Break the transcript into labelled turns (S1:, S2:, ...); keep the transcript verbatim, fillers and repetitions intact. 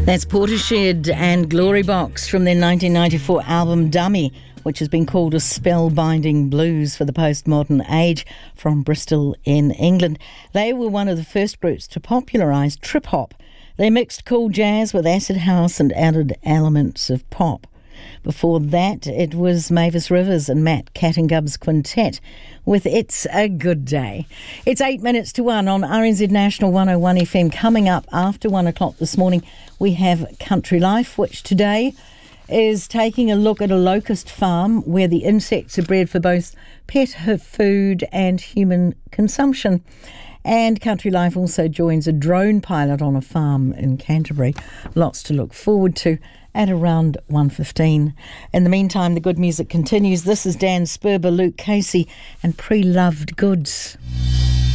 S1: That's Portishead and Glory Box from their nineteen ninety-four album Dummy, which has been called a spellbinding blues for the postmodern age, from Bristol in England. They were one of the first groups to popularise trip-hop. They mixed cool jazz with acid house and added elements of pop. Before that, it was Mavis Rivers and Matt Cattengub's quintet with It's a Good Day. It's eight minutes to one on R N Z National one oh one F M. Coming up after one o'clock this morning, we have Country Life, which today is taking a look at a locust farm where the insects are bred for both pet food and human consumption. And Country Life also joins a drone pilot on a farm in Canterbury. Lots to look forward to at around one fifteen. In the meantime, the good music continues. This is Dan Sperber, Luke Casey and Pre-Loved Goods.